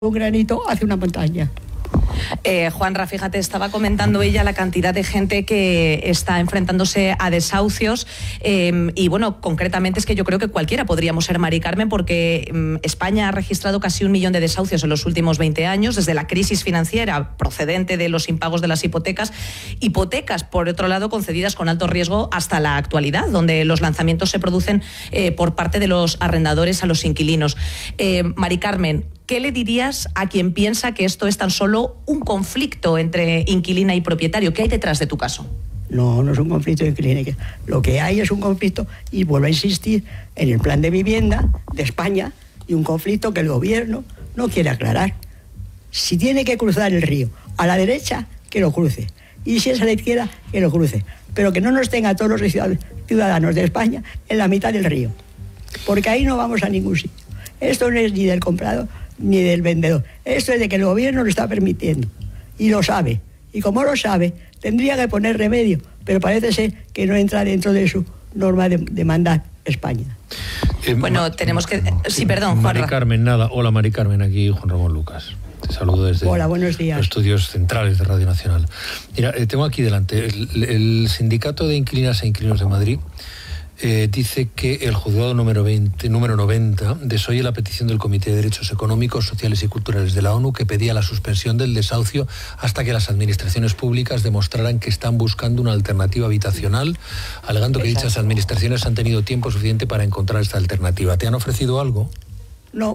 un granito hace una montaña. Juanra, fíjate, estaba comentando ella la cantidad de gente que está enfrentándose a desahucios y bueno, concretamente es que yo creo que cualquiera podríamos ser Mari Carmen, porque España ha registrado casi 1 millón de desahucios en los últimos 20 años, desde la crisis financiera procedente de los impagos de las hipotecas, por otro lado concedidas con alto riesgo hasta la actualidad, donde los lanzamientos se producen por parte de los arrendadores a los inquilinos. Mari Carmen, ¿qué le dirías a quien piensa que esto es tan solo un conflicto entre inquilina y propietario? ¿Qué hay detrás de tu caso? No, no es un conflicto de inquilina. Lo que hay es un conflicto, y vuelvo a insistir, en el plan de vivienda de España, y un conflicto que el gobierno no quiere aclarar. Si tiene que cruzar el río a la derecha, que lo cruce. Y si es a la izquierda, que lo cruce. Pero que no nos tenga a todos los ciudadanos de España en la mitad del río. Porque ahí no vamos a ningún sitio. Esto no es ni del comprador ni del vendedor. Esto es de que el gobierno lo está permitiendo y lo sabe, y como lo sabe tendría que poner remedio, pero parece ser que no entra dentro de su norma de mandar España. Bueno, tenemos que... Sí, perdón, Mari Carmen, nada. Hola, Mari Carmen, aquí Juan Ramón Lucas. Te saludo desde Hola, buenos días. Los estudios centrales de Radio Nacional. Mira, tengo aquí delante el Sindicato de Inquilinas e Inquilinos de Madrid. Dice que el juzgado número 90 desoye la petición del Comité de Derechos Económicos, Sociales y Culturales de la ONU, que pedía la suspensión del desahucio hasta que las administraciones públicas demostraran que están buscando una alternativa habitacional, alegando que dichas administraciones han tenido tiempo suficiente para encontrar esta alternativa. ¿Te han ofrecido algo? No.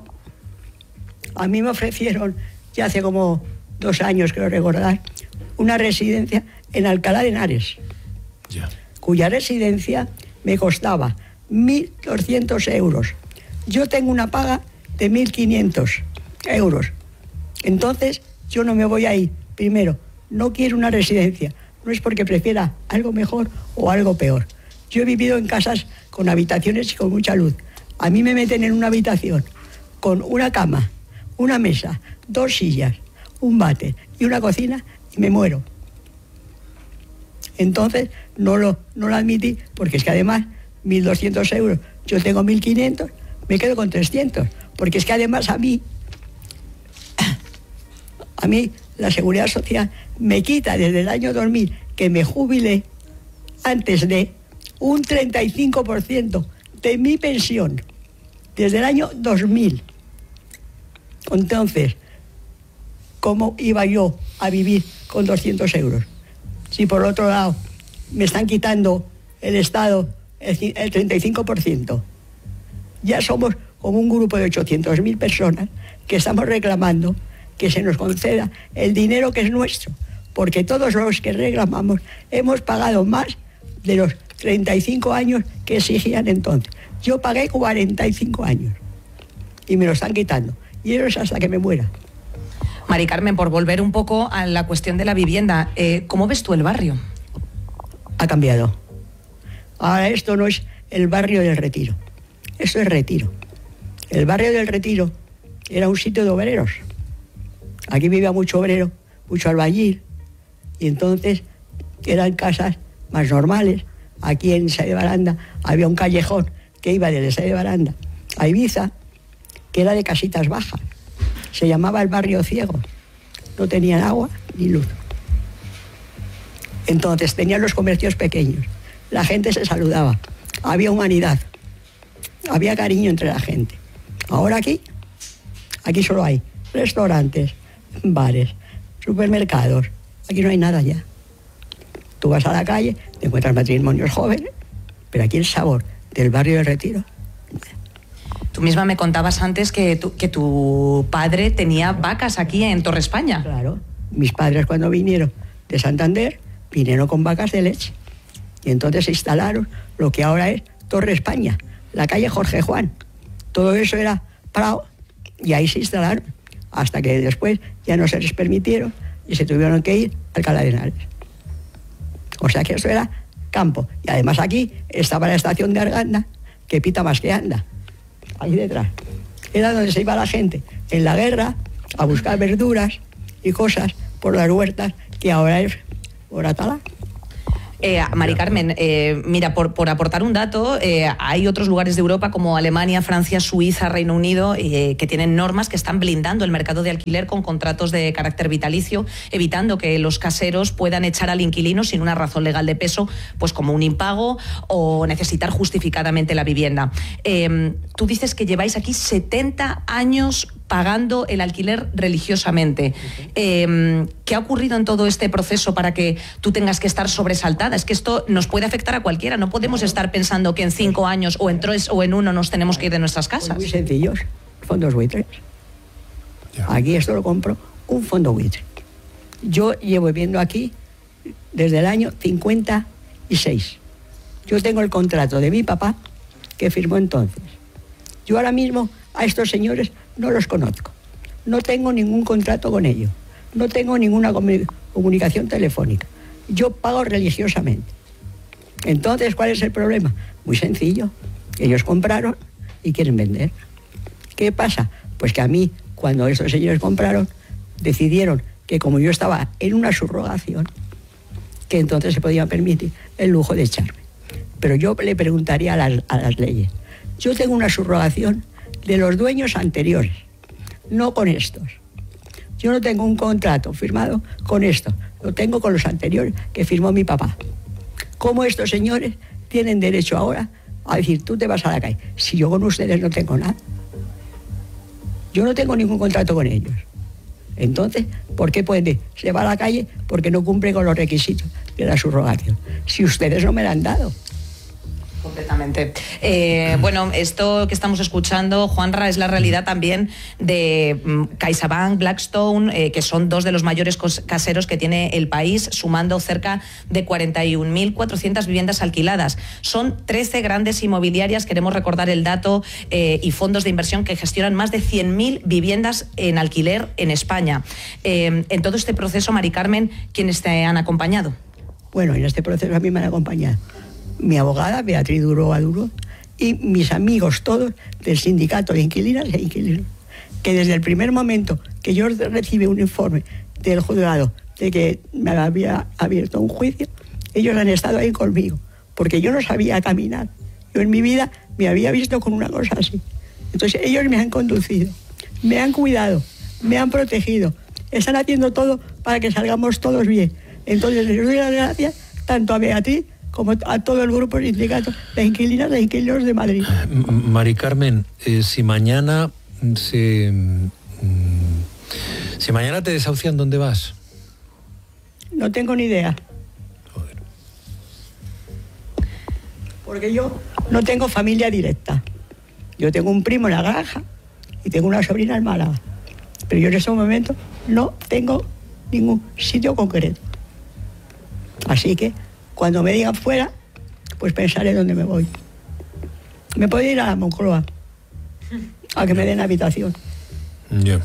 A mí me ofrecieron, ya hace como 2 años, creo recordar, una residencia en Alcalá de Henares, cuya residencia me costaba 1.200 euros. Yo tengo una paga de 1.500 euros. Entonces, yo no me voy ahí. Primero, no quiero una residencia. No es porque prefiera algo mejor o algo peor. Yo he vivido en casas con habitaciones y con mucha luz. A mí me meten en una habitación con una cama, una mesa, 2 sillas, un váter y una cocina y me muero. Entonces no lo admití, porque es que además 1.200 euros, yo tengo 1.500, me quedo con 300, porque es que además a mí la Seguridad Social me quita desde el año 2000, que me jubilé, antes de un 35% de mi pensión, desde el año 2000. Entonces, ¿cómo iba yo a vivir con 200 euros? Si por otro lado me están quitando el Estado el 35%. Ya somos como un grupo de 800.000 personas que estamos reclamando que se nos conceda el dinero que es nuestro, porque todos los que reclamamos hemos pagado más de los 35 años que exigían entonces. Yo pagué 45 años y me lo están quitando, y eso es hasta que me muera. Mari Carmen, por volver un poco a la cuestión de la vivienda, ¿cómo ves tú el barrio? Ha cambiado. Ahora esto no es el barrio del Retiro, esto es Retiro. El barrio del Retiro era un sitio de obreros. Aquí vivía mucho obrero, mucho albañil, y entonces eran casas más normales. Aquí en Sá de Baranda había un callejón que iba desde Sá de Baranda a Ibiza, que era de casitas bajas. Se llamaba el barrio ciego. No tenían agua ni luz. Entonces tenían los comercios pequeños. La gente se saludaba. Había humanidad. Había cariño entre la gente. Ahora aquí solo hay restaurantes, bares, supermercados. Aquí no hay nada ya. Tú vas a la calle, te encuentras matrimonios jóvenes, pero aquí el sabor del barrio del Retiro. Tú misma me contabas antes que tu padre tenía vacas aquí en Torre España. Claro. Mis padres, cuando vinieron de Santander, vinieron con vacas de leche. Y entonces se instalaron lo que ahora es Torre España, la calle Jorge Juan. Todo eso era Prado, y ahí se instalaron, hasta que después ya no se les permitieron y se tuvieron que ir a Alcalá de Henares. O sea que eso era campo. Y además aquí estaba la estación de Arganda, que pita más que anda. Ahí detrás. Era donde se iba la gente en la guerra a buscar verduras y cosas por las huertas, que ahora es Moratalá. Mari Carmen, mira, por aportar un dato, hay otros lugares de Europa como Alemania, Francia, Suiza, Reino Unido, que tienen normas que están blindando el mercado de alquiler con contratos de carácter vitalicio, evitando que los caseros puedan echar al inquilino sin una razón legal de peso, pues como un impago o necesitar justificadamente la vivienda. Tú dices que lleváis aquí 70 años pagando el alquiler religiosamente. ¿Qué ha ocurrido en todo este proceso para que tú tengas que estar sobresaltada? Es que esto nos puede afectar a cualquiera. No podemos estar pensando que en 5 años o en 3 o en 1 nos tenemos que ir de nuestras casas. Muy sencillos, fondos buitres. Aquí esto lo compro un fondo buitre. Yo llevo viviendo aquí desde el año 56. Yo tengo el contrato de mi papá que firmó entonces. Yo ahora mismo a estos señores no los conozco. No tengo ningún contrato con ellos. No tengo ninguna comunicación telefónica. Yo pago religiosamente. Entonces, ¿cuál es el problema? Muy sencillo. Ellos compraron y quieren vender. ¿Qué pasa? Pues que a mí, cuando estos señores compraron, decidieron que como yo estaba en una subrogación, que entonces se podía permitir el lujo de echarme. Pero yo le preguntaría a las leyes. Yo tengo una subrogación de los dueños anteriores, no con estos. Yo no tengo un contrato firmado con estos, lo tengo con los anteriores que firmó mi papá. ¿Cómo estos señores tienen derecho ahora a decir, tú te vas a la calle? Si yo con ustedes no tengo nada. Yo no tengo ningún contrato con ellos. Entonces, ¿por qué pueden decir? Se va a la calle porque no cumple con los requisitos de la subrogación. Si ustedes no me la han dado. Completamente. Bueno, esto que estamos escuchando, Juanra, es la realidad también de CaixaBank, Blackstone, que son dos de los mayores caseros que tiene el país, sumando cerca de 41.400 viviendas alquiladas. Son 13 grandes inmobiliarias, queremos recordar el dato, y fondos de inversión que gestionan más de 100.000 viviendas en alquiler en España. En todo este proceso, Mari Carmen, ¿quiénes te han acompañado? Bueno, en este proceso a mí me han acompañado mi abogada, Beatriz Duro Aduro, y mis amigos todos del sindicato de inquilinas e inquilinos, que desde el primer momento que yo recibí un informe del juzgado de que me había abierto un juicio, ellos han estado ahí conmigo, porque yo no sabía caminar. Yo en mi vida me había visto con una cosa así. Entonces ellos me han conducido, me han cuidado, me han protegido, están haciendo todo para que salgamos todos bien. Entonces les doy las gracias tanto a Beatriz como a todo el grupo sindicato de inquilinas e inquilinos de Madrid. Mari Carmen, si mañana te desahucian, ¿dónde vas? No tengo ni idea. Joder. Porque yo no tengo familia directa. Yo tengo un primo en la granja y tengo una sobrina en Málaga. Pero yo en ese momento no tengo ningún sitio concreto. Así que cuando me digan fuera, pues pensaré dónde me voy. Me puedo ir a la Moncloa, a que me den habitación. Yeah.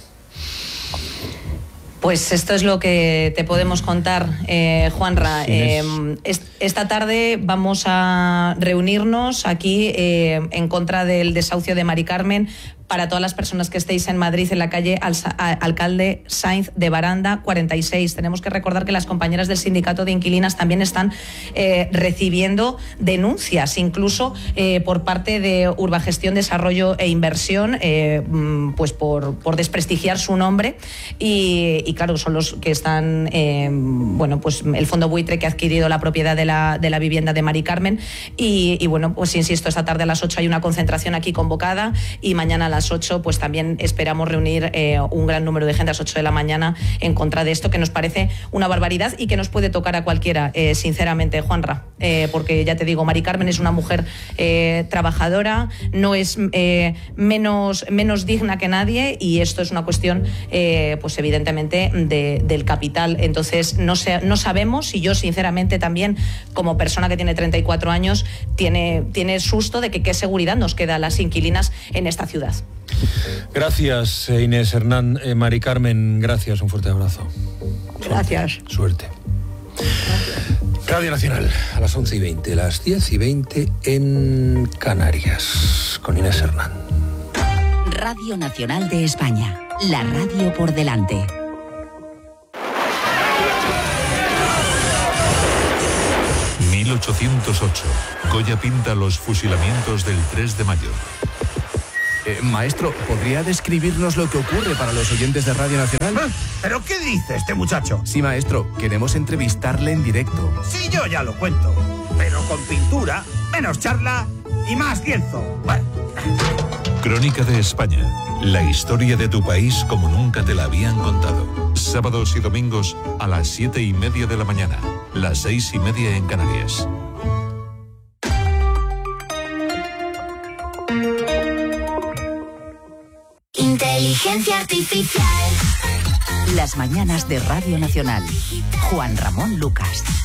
Pues esto es lo que te podemos contar, Juanra. Esta tarde vamos a reunirnos aquí en contra del desahucio de Mari Carmen. Para todas las personas que estéis en Madrid, en la calle Alcalde Sainz de Baranda 46. Tenemos que recordar que las compañeras del sindicato de inquilinas también están recibiendo denuncias, incluso por parte de Urbagestión, Desarrollo e Inversión, pues por desprestigiar su nombre. Y claro, son los que están, bueno, pues el fondo buitre que ha adquirido la propiedad de la vivienda de Mari Carmen. Y bueno, pues insisto, esta tarde a las 8 hay una concentración aquí convocada y mañana a las 8 pues también esperamos reunir un gran número de gente a las 8 de la mañana en contra de esto, que nos parece una barbaridad y que nos puede tocar a cualquiera, sinceramente, Juanra, porque ya te digo, Mari Carmen es una mujer trabajadora, no es menos digna que nadie, y esto es una cuestión pues evidentemente del capital. Entonces no sabemos, y yo sinceramente también como persona que tiene 34 años tiene susto de que qué seguridad nos queda a las inquilinas en esta ciudad. Gracias, Inés Hernán. Mari Carmen, gracias, un fuerte abrazo. Gracias. Suerte. Radio Nacional, a las 11:20, las 10:20 en Canarias, con Inés Hernán. Radio Nacional de España, la radio por delante. 1808, Goya pinta los fusilamientos del 3 de mayo. Maestro, ¿podría describirnos lo que ocurre para los oyentes de Radio Nacional? ¿Pero qué dice este muchacho? Sí, maestro, queremos entrevistarle en directo. Sí, yo ya lo cuento, pero con pintura, menos charla y más lienzo. Bueno. Crónica de España, la historia de tu país como nunca te la habían contado. Sábados y domingos a las 7:30 de la mañana, las 6:30 en Canarias. Inteligencia artificial. Las mañanas de Radio Nacional. Juan Ramón Lucas.